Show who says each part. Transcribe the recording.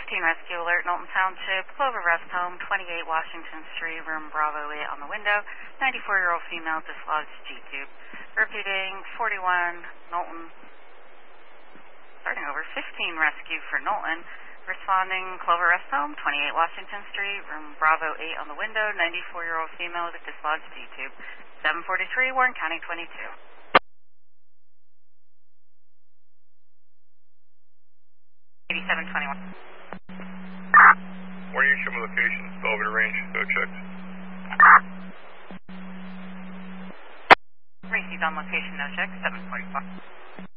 Speaker 1: Rescue Alert, Knowlton Township, Clover Rest Home, 28 Washington Street, room Bravo 8 on the window, 94-year-old female, dislodged G-tube. Repeating, 41 Knowlton, starting over, 15 Rescue for Knowlton, responding Clover Rest Home, 28 Washington Street, room Bravo 8 on the window, 94-year-old female with dislodged G-tube. 743, Warren County 22. 8721.
Speaker 2: Where you show me location, Belvedere Range, so checked.
Speaker 1: Received on location, no check, 745.